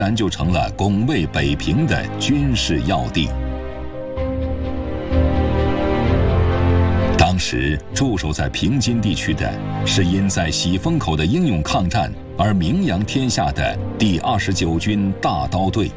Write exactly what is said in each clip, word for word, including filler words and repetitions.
然就成了拱卫北平的军事要地。当时驻守在平津地区的是因在喜峰口的英勇抗战而名扬天下的第二十九军大刀队。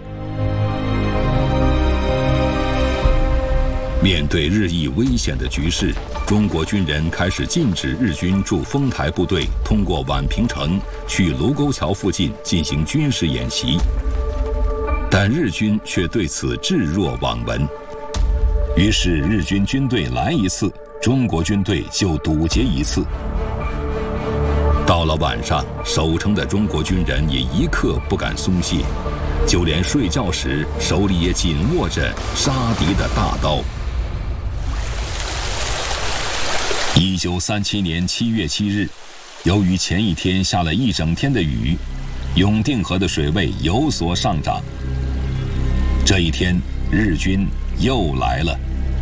面对日益危险的局势，中国军人开始禁止日军驻丰台部队通过宛平城去卢沟桥附近进行军事演习，但日军却对此置若罔闻。于是日军军队来一次，中国军队就堵截一次。到了晚上，守城的中国军人也一刻不敢松懈，就连睡觉时手里也紧握着杀敌的大刀。一九三七年七月七日，由于前一天下了一整天的雨，永定河的水位有所上涨。这一天，日军又来了。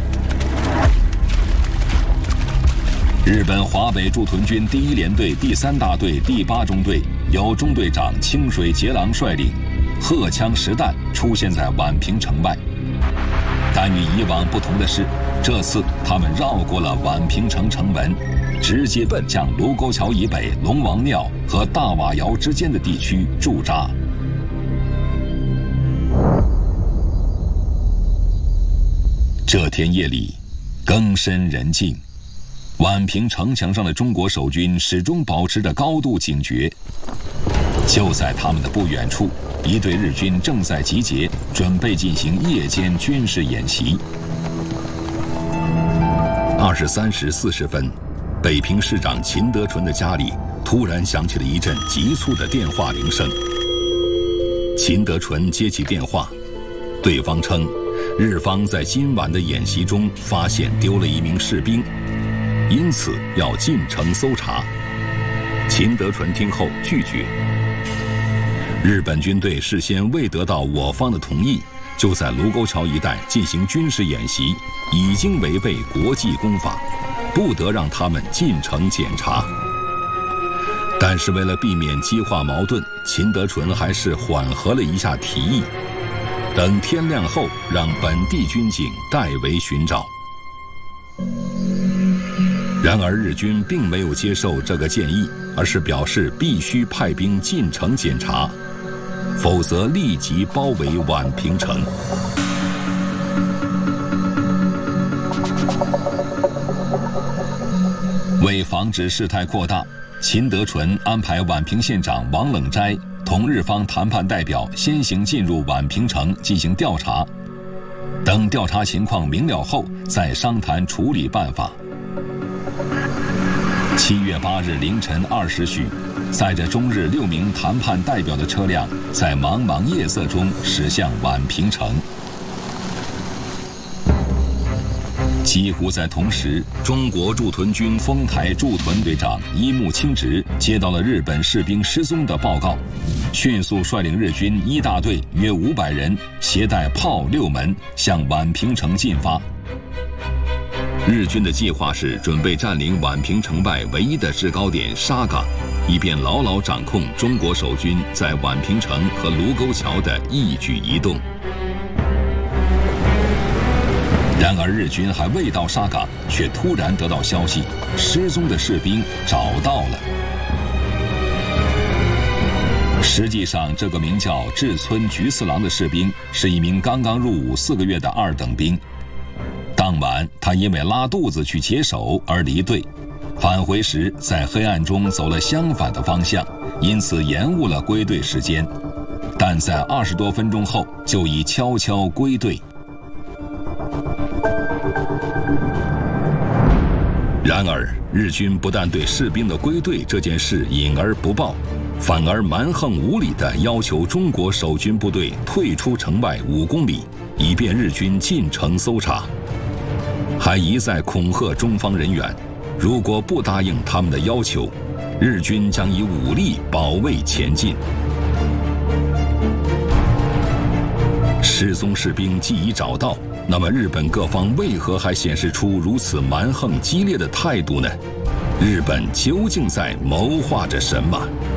日本华北驻屯军第一联队第三大队第八中队由中队长清水节郎率领，荷枪实弹出现在宛平城外。但与以往不同的是，这次他们绕过了宛平城城门，直接奔向卢沟桥以北龙王庙和大瓦窑之间的地区驻扎。这天夜里，更深人静，宛平城墙上的中国守军始终保持着高度警觉。就在他们的不远处，一队日军正在集结，准备进行夜间军事演习。二十三时四十分，北平市长秦德纯的家里突然响起了一阵急促的电话铃声。秦德纯接起电话，对方称，日方在今晚的演习中发现丢了一名士兵，因此要进城搜查。秦德纯听后拒绝。日本军队事先未得到我方的同意，就在卢沟桥一带进行军事演习，已经违背国际公法，不得让他们进城检查。但是为了避免激化矛盾，秦德纯还是缓和了一下提议，等天亮后让本地军警代为寻找。然而日军并没有接受这个建议，而是表示必须派兵进城检查，否则立即包围宛平城。为防止事态扩大，秦德纯安排宛平县长王冷斋同日方谈判代表先行进入宛平城进行调查，等调查情况明了后再商谈处理办法。七月八日凌晨二时许，载着中日六名谈判代表的车辆在茫茫夜色中驶向宛平城。几乎在同时，中国驻屯军丰台驻屯队长伊木清直接到了日本士兵失踪的报告，迅速率领日军一大队约五百人，携带炮六门向宛平城进发。日军的计划是准备占领宛平城外唯一的制高点沙岗，以便牢牢掌控中国守军在宛平城和卢沟桥的一举一动。然而日军还未到沙岗，却突然得到消息，失踪的士兵找到了。实际上，这个名叫志村菊次郎的士兵是一名刚刚入伍四个月的二等兵。当晚，他因为拉肚子去解手而离队，返回时在黑暗中走了相反的方向，因此延误了归队时间。但在二十多分钟后，就已悄悄归队。然而，日军不但对士兵的归队这件事隐而不报，反而蛮横无理地要求中国守军部队退出城外五公里，以便日军进城搜查。还一再恐吓中方人员，如果不答应他们的要求，日军将以武力保卫前进。失踪士兵既已找到，那么日本各方为何还显示出如此蛮横激烈的态度呢？日本究竟在谋划着什么？